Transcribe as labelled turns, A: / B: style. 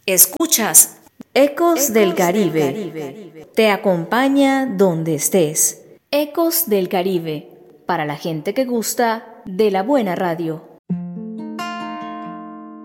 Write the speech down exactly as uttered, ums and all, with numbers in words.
A: Escuchas Ecos del Caribe. Te acompaña donde estés. Ecos del Caribe, para la gente que gusta de la buena radio.